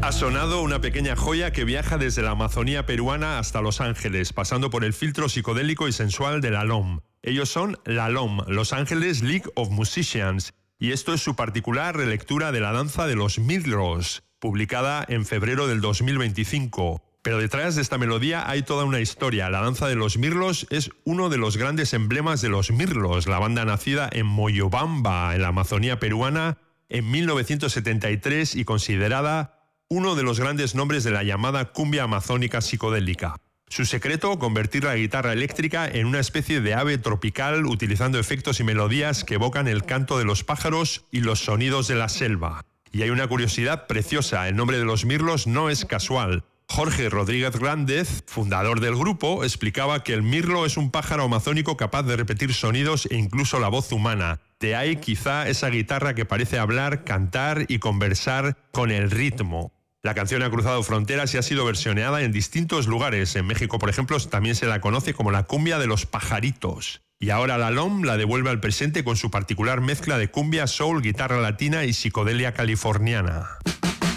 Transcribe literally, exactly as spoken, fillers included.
Ha sonado una pequeña joya que viaja desde la Amazonía peruana hasta Los Ángeles, pasando por el filtro psicodélico y sensual de la L O M. Ellos son la L O M, Los Angeles League of Musicians, y esto es su particular relectura de la danza de los mirlos, publicada en febrero del dos mil veinticinco. Pero detrás de esta melodía hay toda una historia. La danza de los mirlos es uno de los grandes emblemas de los mirlos, la banda nacida en Moyobamba, en la Amazonía peruana, en mil novecientos setenta y tres y considerada uno de los grandes nombres de la llamada cumbia amazónica psicodélica. Su secreto, convertir la guitarra eléctrica en una especie de ave tropical utilizando efectos y melodías que evocan el canto de los pájaros y los sonidos de la selva. Y hay una curiosidad preciosa, el nombre de los mirlos no es casual. Jorge Rodríguez Glández, fundador del grupo, explicaba que el mirlo es un pájaro amazónico capaz de repetir sonidos e incluso la voz humana. De ahí quizá esa guitarra que parece hablar, cantar y conversar con el ritmo. La canción ha cruzado fronteras y ha sido versioneada en distintos lugares. En México, por ejemplo, también se la conoce como la cumbia de los pajaritos. Y ahora la L O M la devuelve al presente con su particular mezcla de cumbia, soul, guitarra latina y psicodelia californiana.